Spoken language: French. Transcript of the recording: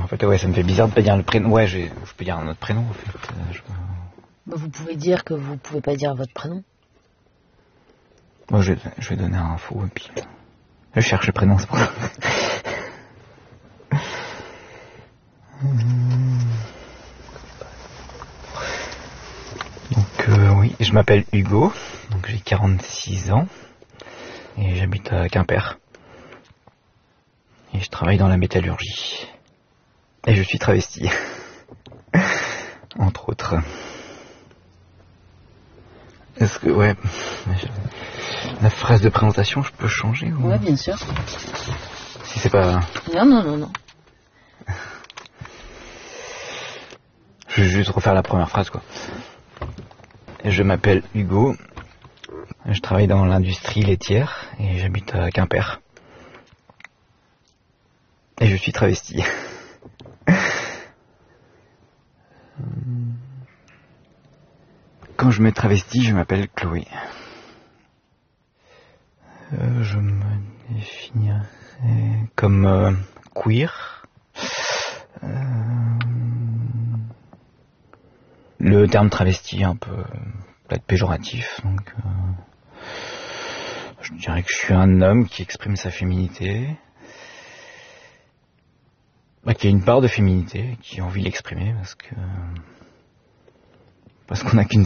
fait, ouais, ça me fait bizarre de pas dire le prénom. Ouais, je peux dire un autre prénom, en fait. Bah, vous pouvez dire que vous pouvez pas dire votre prénom. Moi, je vais donner un faux, et puis... Je cherche le prénom, c'est pour ça. Donc, oui, je m'appelle Hugo, donc j'ai 46 ans, et j'habite à Quimper. Et je travaille dans la métallurgie. Et je suis travesti. Entre autres. Est-ce que, ouais, la phrase de présentation, je peux changer ou... Ouais, bien sûr. Si c'est pas... Non. Je vais juste refaire la première phrase, quoi. Je m'appelle Hugo, je travaille dans l'industrie laitière et j'habite à Quimper. Et je suis travesti. Quand je me travestis, je m'appelle Chloé. Je me définirais comme queer. Le terme travesti est un peu peut-être péjoratif, donc je dirais que je suis un homme qui exprime sa féminité, qui a une part de féminité, qui a envie de l'exprimer parce qu'on n'a qu'une